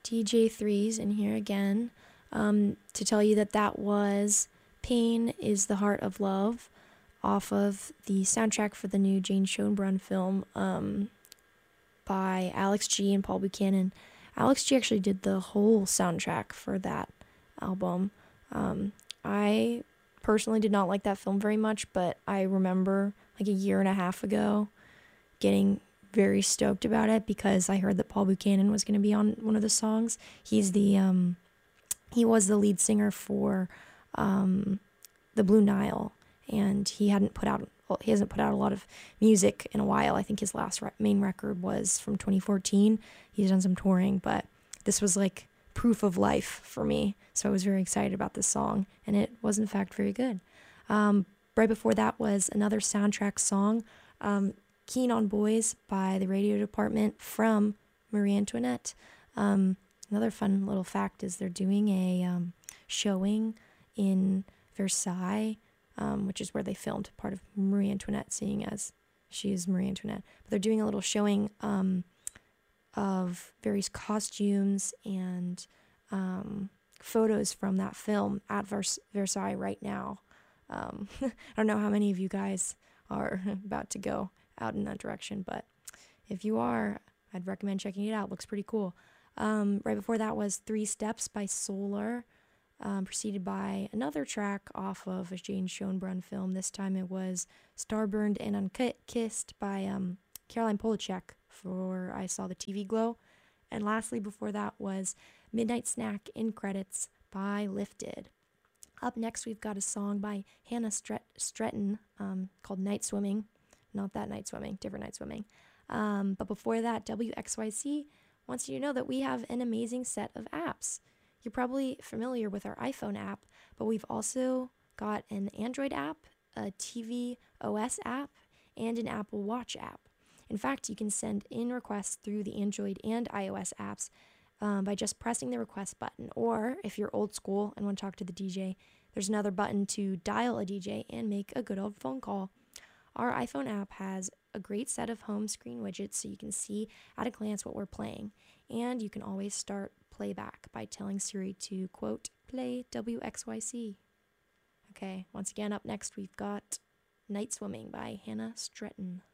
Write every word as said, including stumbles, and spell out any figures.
D J Threes in here again um, to tell you that that was Pain is the Heart of Love off of the soundtrack for the new Jane Schoenbrunn film um, by Alex G and Paul Buchanan. Alex G actually did the whole soundtrack for that album. Um, I personally did not like that film very much, but I remember like a year and a half ago getting very stoked about it because I heard that Paul Buchanan was going to be on one of the songs. He's the um, he was the lead singer for um, the Blue Nile, and he hadn't put out well, he hasn't put out a lot of music in a while. I think his last re- main record was from twenty fourteen. He's done some touring, but this was like proof of life for me. So I was very excited about this song, and it was in fact very good. Um, right before that was another soundtrack song, um, Keen on Boys by the Radio Department from Marie Antoinette. Um, another fun little fact is they're doing a um, showing in Versailles, um, which is where they filmed part of Marie Antoinette, seeing as she is Marie Antoinette. But they're doing a little showing um, of various costumes and um, photos from that film at Vers- Versailles right now. Um, I don't know how many of you guys are about to go out in that direction, but if you are, I'd recommend checking it out. It looks pretty cool. Um, right before that was Three Steps by Solar, um, preceded by another track off of a Jane Schoenbrunn film. This time it was Starburned and Unkissed by um, Caroline Polachek for I Saw the T V Glow. And lastly, before that was Midnight Snack in Credits by Lifted. Up next, we've got a song by Hannah Stret- Stretton um, called Night Swimming. Not that night swimming, different night swimming. Um, but before that, W X Y C wants you to know that we have an amazing set of apps. You're probably familiar with our iPhone app, but we've also got an Android app, a T V O S app, and an Apple Watch app. In fact, you can send in requests through the Android and iOS apps um, by just pressing the request button. Or if you're old school and want to talk to the D J, there's another button to dial a D J and make a good old phone call. Our iPhone app has a great set of home screen widgets so you can see at a glance what we're playing. And you can always start playback by telling Siri to, quote, play W X Y C. Okay, once again, up next we've got Night Swimming by Hannah Stretton.